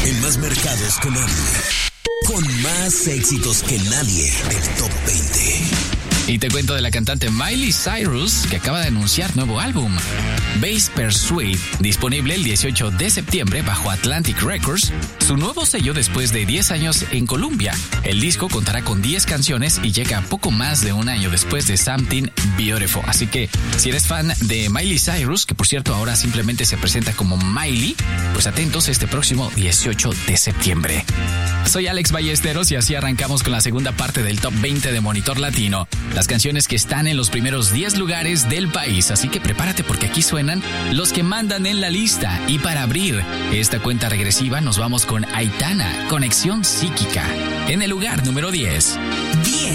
En más mercados que nadie. Con más éxitos que nadie. El Top 20. Y te cuento de la cantante Miley Cyrus, que acaba de anunciar nuevo álbum, Bass Persuade, disponible el 18 de septiembre bajo Atlantic Records, su nuevo sello después de 10 años en Colombia. El disco contará con 10 canciones y llega poco más de un año después de Something Beautiful. Así que, si eres fan de Miley Cyrus, que por cierto ahora simplemente se presenta como Miley, pues atentos este próximo 18 de septiembre. Soy Alex Ballesteros y así arrancamos con la segunda parte del Top 20 de Monitor Latino. Las canciones que están en los primeros 10 lugares del país, así que prepárate porque aquí suenan los que mandan en la lista. Y para abrir esta cuenta regresiva nos vamos con Aitana, Conexión Psíquica, en el lugar número 10. 10.